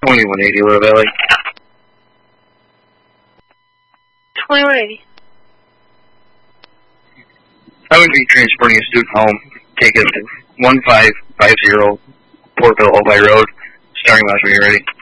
2180 Little Valley. 2180. I would be transporting a student home. Take us to 1550 Portville Ojai Road. Starting when you're ready.